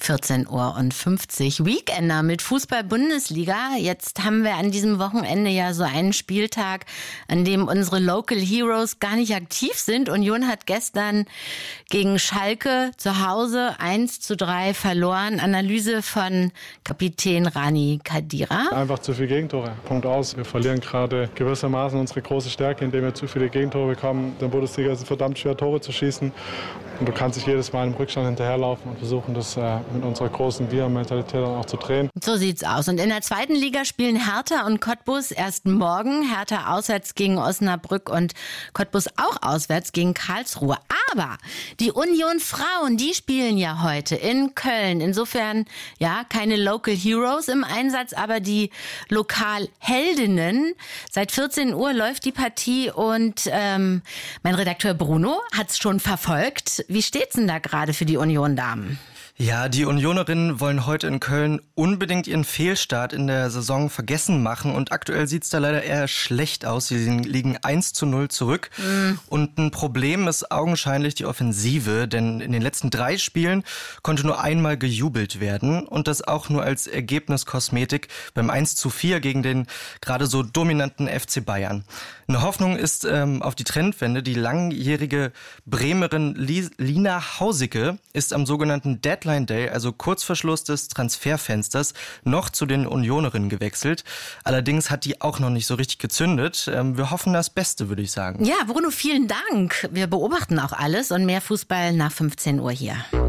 14:50 Uhr. Weekender mit Fußball-Bundesliga. Jetzt haben wir an diesem Wochenende ja so einen Spieltag, an dem unsere Local Heroes gar nicht aktiv sind. Union hat gestern gegen Schalke zu Hause 1:3 verloren. Analyse von Kapitän Rani Khedira. Einfach zu viele Gegentore. Punkt aus. Wir verlieren gerade gewissermaßen unsere große Stärke, indem wir zu viele Gegentore bekommen. In der Bundesliga ist es verdammt schwer, Tore zu schießen. Und du kannst dich jedes Mal im Rückstand hinterherlaufen und versuchen, das mit unserer großen Wir-Mentalität dann auch zu drehen. So sieht's aus. Und in der zweiten Liga spielen Hertha und Cottbus erst morgen. Hertha auswärts gegen Osnabrück und Cottbus auch auswärts gegen Karlsruhe. Aber die Union Frauen, die spielen ja heute in Köln. Insofern, ja, keine Local Heroes im Einsatz, aber die Lokalheldinnen. Seit 14 Uhr läuft die Partie und mein Redakteur Bruno hat's schon verfolgt. Wie steht's denn da gerade für die Union-Damen? Ja, die Unionerinnen wollen heute in Köln unbedingt ihren Fehlstart in der Saison vergessen machen und aktuell sieht's da leider eher schlecht aus. Sie liegen 1:0 zurück und ein Problem ist augenscheinlich die Offensive, denn in den letzten 3 Spielen konnte nur einmal gejubelt werden und das auch nur als Ergebniskosmetik beim 1:4 gegen den gerade so dominanten FC Bayern. Eine Hoffnung ist auf die Trendwende. Die langjährige Bremerin Lina Hausicke ist am sogenannten Deadline Day, also kurz vor Schluss des Transferfensters, noch zu den Unionerinnen gewechselt. Allerdings hat die auch noch nicht so richtig gezündet. Wir hoffen das Beste, würde ich sagen. Ja, Bruno, vielen Dank. Wir beobachten auch alles und mehr Fußball nach 15 Uhr hier.